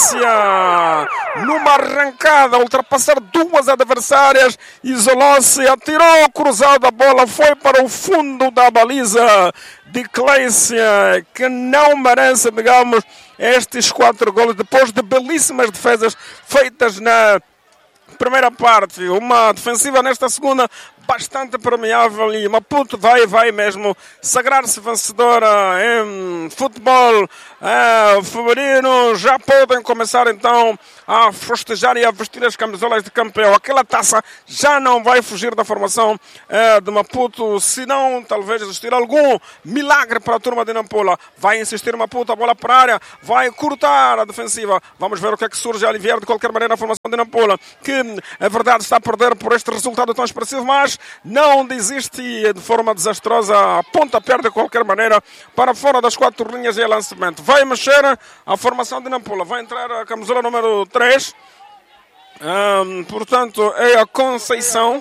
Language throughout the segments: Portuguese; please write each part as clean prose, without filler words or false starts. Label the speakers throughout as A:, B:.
A: Clécia, numa arrancada, ultrapassar duas adversárias, isolou-se, atirou cruzado, a bola foi para o fundo da baliza de Clécia, que não merece, digamos, estes 4 golos, depois de belíssimas defesas feitas na primeira parte, uma defensiva nesta segunda bastante permeável, e Maputo vai mesmo sagrar-se vencedora em futebol feminino. Já podem começar então a festejar e a vestir as camisolas de campeão. Aquela taça já não vai fugir da formação de Maputo, senão talvez existir algum milagre para a turma de Nampula. Vai insistir Maputo, a bola para a área, vai cortar a defensiva. Vamos ver o que é que surge a aliviar de qualquer maneira a formação de Nampula, que é verdade está a perder por este resultado tão expressivo, mas não desiste de forma desastrosa, aponta, perde de qualquer maneira para fora das 4 linhas e lançamento. Vai mexer a formação de Nampula, vai entrar a camisola número 3, portanto é a Conceição,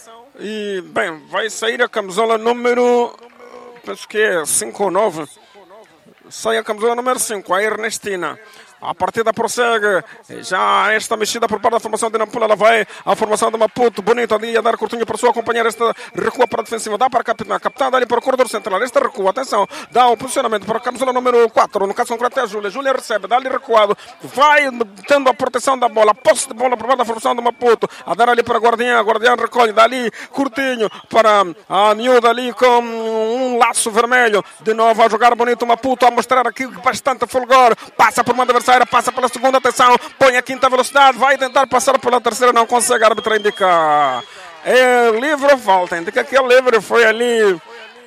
A: e bem, vai sair a camisola número, penso que é 5 ou 9, sai a camisola número 5, a Ernestina. A partida prossegue, já esta mexida por parte da formação de Nampula, ela vai a formação de Maputo, bonito ali a dar curtinho para sua companheira, esta recua para a defensiva, dá para a capitã dá ali para o corredor central, esta recua, atenção, dá o posicionamento para a camisola número 4, no caso concreto é a Júlia recebe, dá ali recuado, vai tendo a proteção da bola, posse de bola por parte da formação de Maputo, a dar ali para a Guardiã recolhe, dá ali curtinho para a Miúda ali com um laço vermelho, de novo a jogar bonito Maputo, a mostrar aqui bastante fulgor, passa por uma adversária, passa pela segunda, atenção, põe a quinta velocidade, vai tentar passar pela terceira, não consegue, a árbitra indica é livre ou falta, indica que é livre, foi ali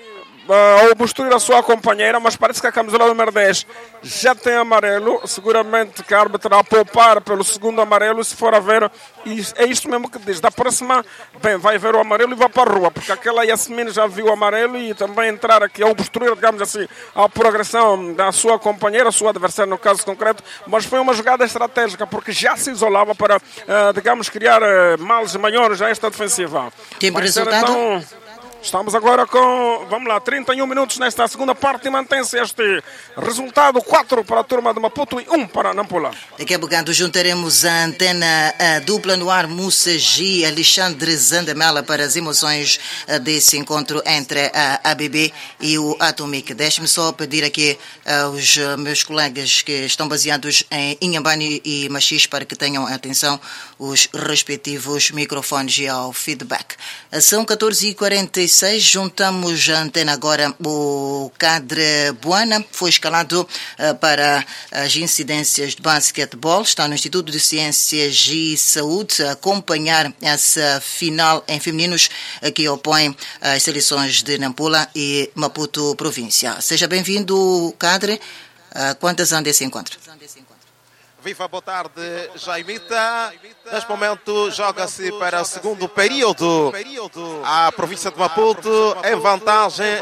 A: ao obstruir a sua companheira, mas parece que a camisola número 10 já tem amarelo, seguramente que a árbitra irá poupar pelo segundo amarelo, se for a ver, e é isto mesmo que diz, da próxima, bem, vai ver o amarelo e vai para a rua, porque aquela Yasmin já viu o amarelo e também entrar aqui, ao obstruir, digamos assim, a progressão da sua companheira, sua adversária no caso concreto, mas foi uma jogada estratégica, porque já se isolava para, digamos, criar males maiores a esta defensiva.
B: Tempo resultado?
A: Então, estamos agora com, vamos lá, 31 minutos nesta segunda parte e mantém-se este resultado, 4 para a turma de Maputo e 1 para Nampula.
B: Daqui a bocado juntaremos a antena dupla no ar, Mussagi, Alexandre Zandamela, para as emoções desse encontro entre a ABB e o Atomic. Deixe-me só pedir aqui aos meus colegas que estão baseados em Inhambane e Machis para que tenham atenção os respectivos microfones e ao feedback. São 14h46. Juntamos a antena agora. O Cadre Buana foi escalado para as incidências de basquetebol. Está no Instituto de Ciências e Saúde a acompanhar essa final em femininos que opõe as seleções de Nampula e Maputo província. Seja bem-vindo, Cadre. Quantas anos desse encontro?
C: Viva, boa tarde, Jaimita. Neste momento joga-se para o segundo período. A província de Maputo em vantagem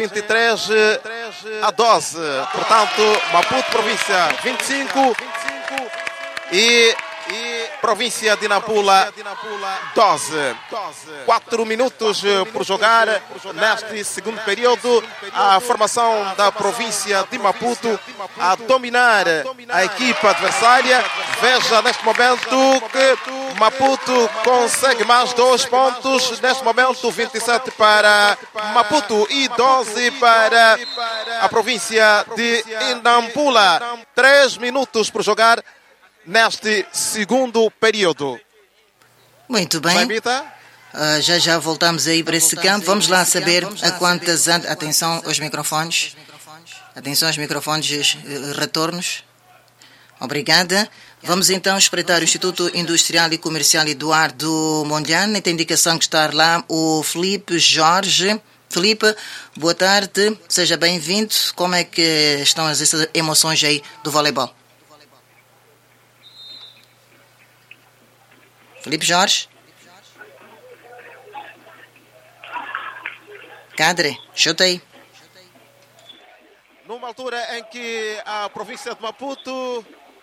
C: 23-12. Portanto, Maputo província 25 e província de Nampula 12. 4 minutos por jogar neste segundo período. A formação da província de Maputo a dominar a equipa adversária. Veja neste momento que Maputo consegue mais 2 pontos. Neste momento 27 para Maputo e 12 para a província de Nampula. 3 minutos por jogar neste segundo período.
B: Muito bem. Já voltamos aí para esse campo. Vamos lá saber a quantas... Atenção aos microfones. Atenção aos microfones, retornos. Obrigada. Vamos então espreitar o Instituto Industrial e Comercial Eduardo Mondlane. Tem indicação que está lá o Felipe Jorge. Felipe, boa tarde. Seja bem-vindo. Como é que estão as emoções aí do voleibol? Felipe Jorge. Cadre, chuta aí.
C: Numa altura em que a província de Maputo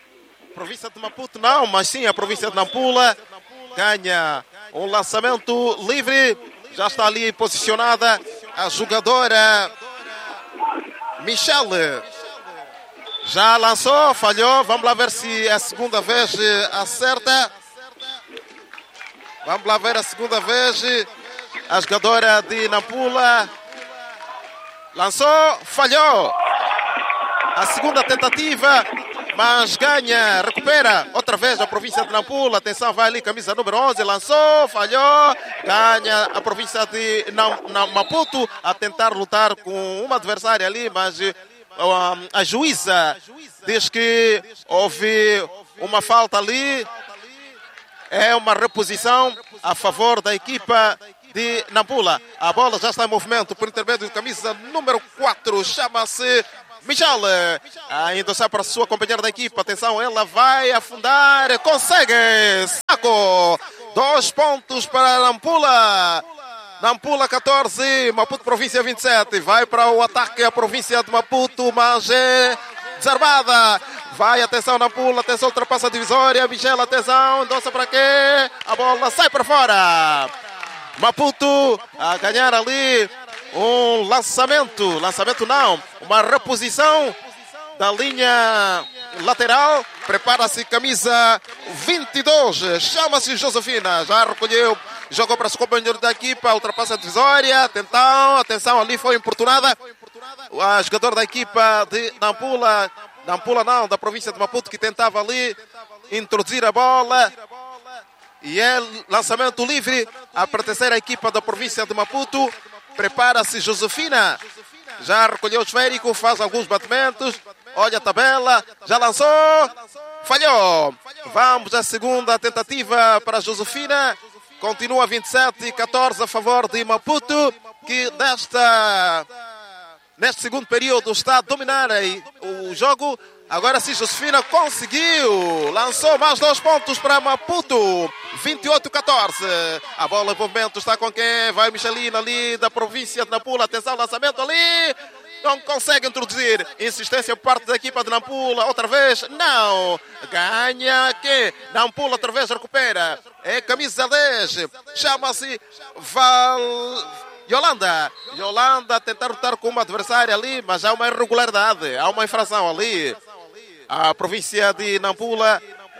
C: não, mas sim a província de Nampula ganha um lançamento livre. Já está ali posicionada a jogadora Michele. Já lançou, falhou. Vamos lá ver se a segunda vez acerta. Vamos lá ver a segunda vez. A jogadora de Nampula lançou, falhou. A segunda tentativa, mas ganha, recupera outra vez a província de Nampula. Atenção, vai ali, camisa número 11, lançou, falhou. Ganha a província de Maputo a tentar lutar com uma adversária ali, mas a juíza diz que houve uma falta ali. É uma reposição a favor da equipa de Nampula. A bola já está em movimento por intermédio de camisa número 4. Chama-se Michel. A endossar para a sua companheira da equipa. Atenção, ela vai afundar. Consegue. Saco. 2 pontos para Nampula. Nampula 14, Maputo província 27. Vai para o ataque a província de Maputo, mas é desarmada. Vai, atenção, Nampula, atenção, ultrapassa a divisória. Michel, atenção, endossa para quê? A bola sai para fora. Maputo a ganhar ali um lançamento não, uma reposição da linha lateral. Prepara-se camisa 22, chama-se Josefina, já recolheu, jogou para o companheiro da equipa, ultrapassa a divisória. Atenção, ali foi importunada a jogadora da equipa de Nampula não, da província de Maputo, que tentava ali introduzir a bola. E é lançamento livre a pertencer à equipa da província de Maputo. Prepara-se Josefina. Já recolheu o esférico, faz alguns batimentos. Olha a tabela, já lançou. Falhou. Vamos à segunda tentativa para Josefina. Continua 27-14 a favor de Maputo, que neste segundo período está a dominar o jogo. Agora sim, Josefina conseguiu. Lançou mais 2 pontos para Maputo. 28-14. A bola em movimento está com quem? Vai Michelina ali da província de Nampula. Atenção, lançamento ali. Não consegue introduzir. Insistência por parte da equipa de Nampula. Outra vez, não. Ganha quem? Nampula outra vez recupera. É camisa 10. Chama-se Yolanda a tentar lutar com uma adversária ali, mas há uma irregularidade. Há uma infração ali. A província de Nampula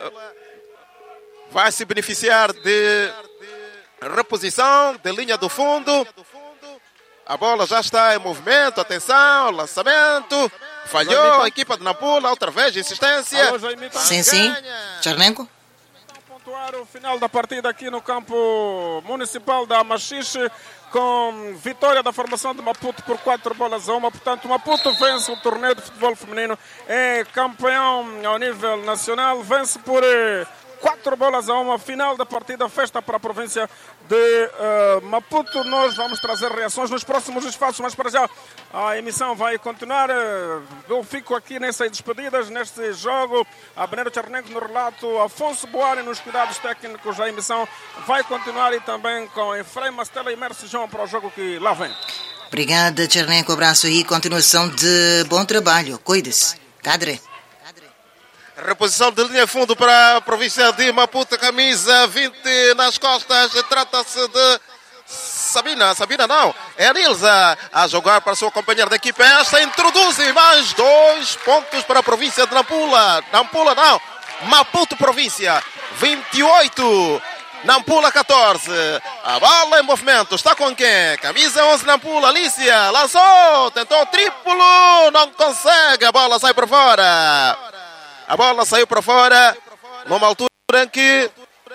C: vai se beneficiar de reposição de linha do fundo. A bola já está em movimento. Atenção, lançamento. Falhou a equipa de Nampula. Outra vez, insistência.
B: Sim. Tchernenko.
A: Pontuar o final da partida aqui no campo municipal da Machixe, com vitória da formação de Maputo por 4-1. Portanto, Maputo vence o torneio de futebol feminino, é campeão ao nível nacional, vence por 4-1. Final da partida, festa para a província de Maputo. Nós vamos trazer reações nos próximos espaços, mas para já a emissão vai continuar. Eu fico aqui nessas despedidas, neste jogo. Abner Tchernenko no relato, Afonso Boari nos cuidados técnicos. A emissão vai continuar, e também com Efraim Mastela e Mercy João para o jogo que lá vem.
B: Obrigada, Tchernenko. Abraço e continuação de bom trabalho. Cuide-se. Cadre.
C: Reposição de linha fundo para a província de Maputo, camisa 20 nas costas. Trata-se de Sabina não, é a Nilza a jogar para a sua companheira da equipe. Esta introduz mais 2 pontos para a província de Nampula não, Maputo província 28, Nampula 14. A bola em movimento, está com quem? Camisa 11 Nampula, Alicia lançou, tentou triplo, não consegue, a bola sai para fora. A bola saiu para fora numa altura em que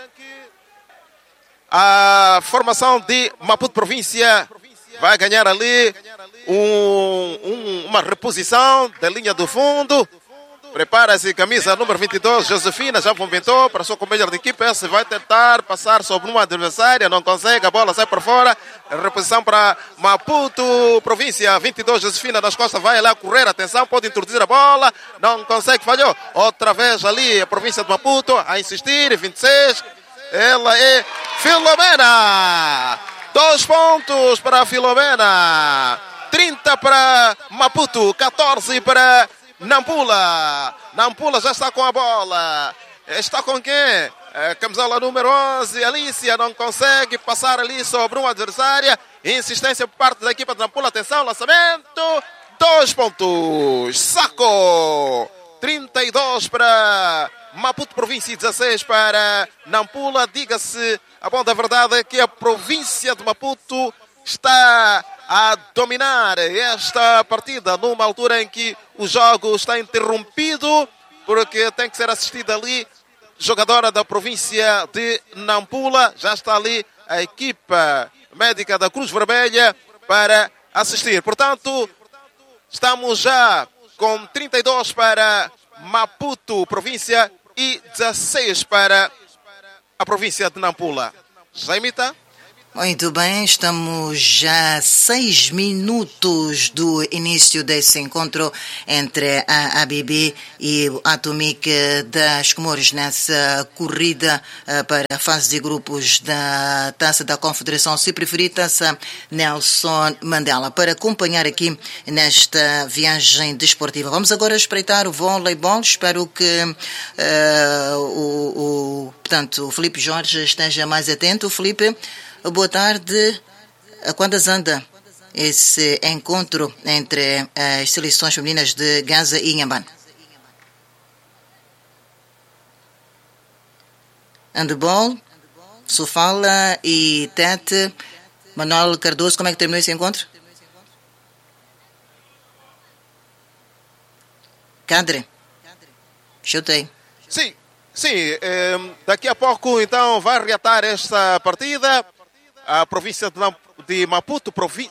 C: a formação de Maputo província vai ganhar ali uma reposição da linha do fundo. Prepara-se camisa número 22, Josefina, já movimentou para a sua companheira de equipe. Essa vai tentar passar sobre uma adversária, não consegue, a bola sai para fora. Reposição para Maputo província, 22, Josefina nas costas, vai lá correr, atenção, pode introduzir a bola, não consegue, falhou. Outra vez ali a província de Maputo a insistir, 26, ela é Filomena. 2 pontos para a Filomena, 30 para Maputo, 14 para Nampula. Nampula já está com a bola. Está com quem? Camisola número 11, Alicia não consegue passar ali sobre uma adversária. Insistência por parte da equipa de Nampula. Atenção, lançamento. 2 pontos. Saco. 32 para Maputo Província e 16 para Nampula. Diga-se a bom da verdade que a província de Maputo está a dominar esta partida numa altura em que o jogo está interrompido porque tem que ser assistida ali jogadora da província de Nampula. Já está ali a equipa médica da Cruz Vermelha para assistir. Portanto, estamos já com 32 para Maputo Província e 16 para a província de Nampula. Jaimita?
B: Muito bem, estamos já a 6 minutos do início desse encontro entre a ABB e o Atomic das Comores nessa corrida para a fase de grupos da Taça da Confederação, se preferir, Taça Nelson Mandela. Para acompanhar aqui nesta viagem desportiva, vamos agora espreitar o voleibol. Espero que portanto, o Filipe Jorge esteja mais atento. Filipe, boa tarde. A quantas anda esse encontro entre as seleções femininas de Gaza e Inhambane? Handball, Sofala e Tete. Manuel Cardoso, como é que terminou esse encontro? Cadre, chutei.
C: Sim. Daqui a pouco então vai reatar esta partida. A província de Maputo,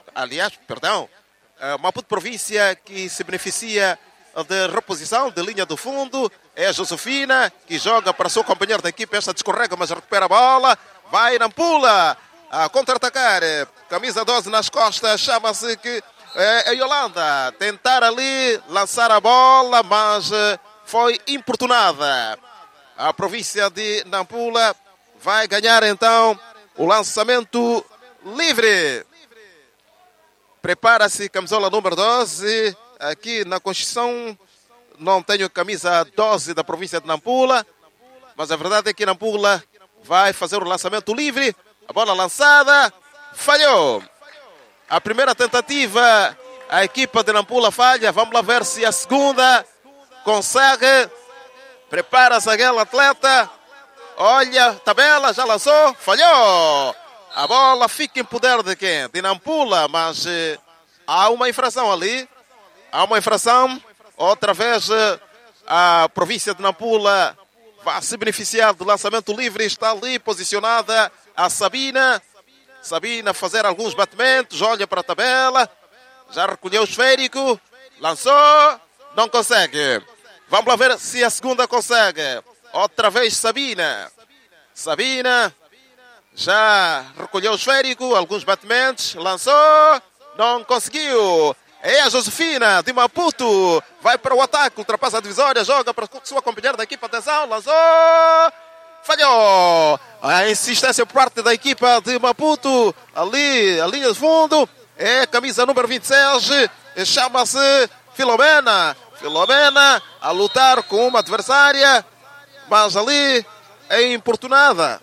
C: Maputo Província, que se beneficia de reposição de linha do fundo. É a Josefina, que joga para o seu companheiro da equipe. Esta descorrega, mas recupera a bola. Vai Nampula a contra-atacar. Camisa 12 nas costas, chama-se que é a Yolanda. Tentar ali lançar a bola, mas foi importunada. A província de Nampula vai ganhar então o lançamento livre. Prepara-se camisola número 12. Aqui na Constituição não tenho camisa 12 da província de Nampula, mas a verdade é que Nampula vai fazer o lançamento livre. A bola lançada falhou. A primeira tentativa, a equipa de Nampula falha. Vamos lá ver se a segunda consegue. Prepara-se aquele atleta. Olha, tabela, já lançou, falhou. A bola fica em poder de quem? De Nampula, mas há uma infração ali. Há uma infração. Outra vez a província de Nampula vai se beneficiar do lançamento livre. Está ali posicionada a Sabina. Sabina fazer alguns batimentos. Olha para a tabela. Já recolheu o esférico. Lançou. Não consegue. Vamos lá ver se a segunda consegue. Outra vez Sabina. Sabina já recolheu o esférico, alguns batimentos, lançou, não conseguiu. É a Josefina de Maputo. Vai para o ataque, ultrapassa a divisória, joga para a sua companheira da equipa. Atenção, lançou, falhou. A insistência por parte da equipa de Maputo. Ali, a linha de fundo, é a camisa número 26, chama-se Filomena. Filomena a lutar com uma adversária, mas ali é importunada.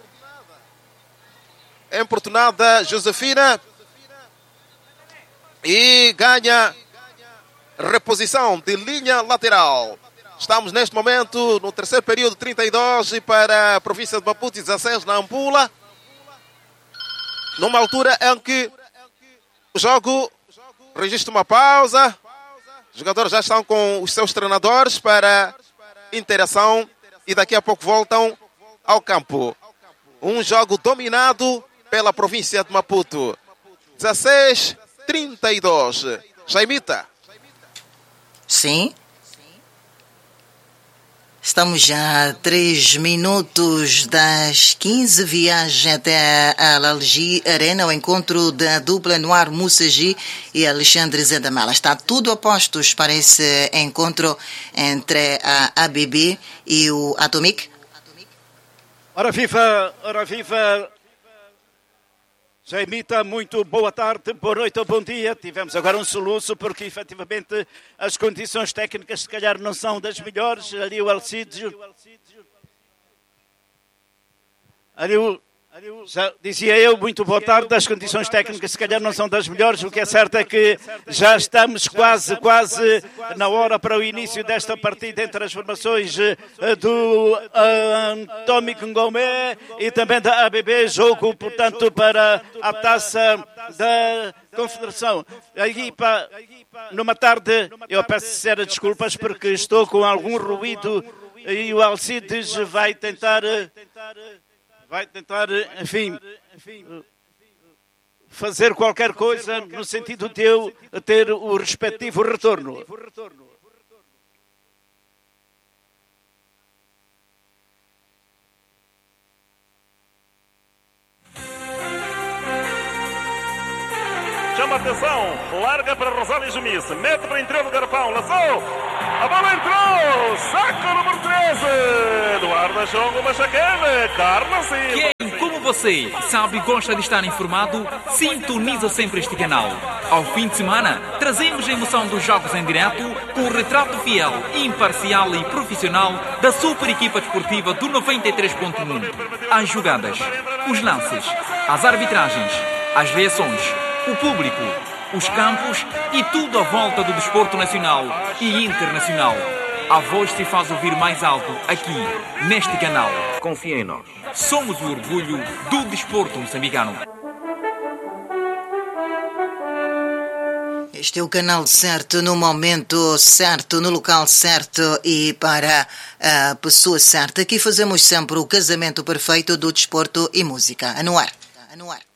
C: É importunada Josefina e ganha reposição de linha lateral. Estamos neste momento no terceiro período, 32 para a província de Maputo e 16 na Nampula. Numa altura em que o jogo registra uma pausa. Os jogadores já estão com os seus treinadores para interação e daqui a pouco voltam ao campo. Um jogo dominado pela província de Maputo. 16-32. Jaimita.
B: Sim. Estamos já a 3 minutos das 15, viagem até a Lalji Arena, o encontro da dupla Noir Moussagi e Alexandre Zendamela. Está tudo a postos para esse encontro entre a ABB e o Atomic?
D: Ora viva, Jaimita, muito boa tarde, boa noite ou bom dia. Tivemos agora um soluço porque efetivamente as condições técnicas se calhar não são das melhores. Ali o Alcídio, Já dizia eu, muito boa tarde. As condições técnicas se calhar não são das melhores. O que é certo é que já estamos quase na hora para o início desta partida entre as formações do Atomic Ngomé e também da ABB. Jogo, portanto, para a taça da Confederação. A equipa, numa tarde, eu peço sinceras desculpas porque estou com algum ruído e o Alcides vai tentar, enfim, fazer qualquer coisa no sentido de eu ter o respectivo retorno.
E: Chama atenção, larga para Rosário Jumice, mete para o interior do garrafão, lançou, a bola entrou, saca o número 13, Eduardo Achongo Machaquene, Carlos Silva.
F: Quem, como você, sabe e gosta de estar informado, sintoniza sempre este canal. Ao fim de semana, trazemos a emoção dos jogos em direto com o retrato fiel, imparcial e profissional da super equipa desportiva do 93.1. As jogadas, os lances, as arbitragens, as reações, o público, os campos e tudo à volta do desporto nacional e internacional. A voz se faz ouvir mais alto aqui, neste canal. Confia em nós. Somos o orgulho do desporto moçambicano.
B: Este é o canal certo, no momento certo, no local certo e para a pessoa certa. Aqui fazemos sempre o casamento perfeito do desporto e música. No ar.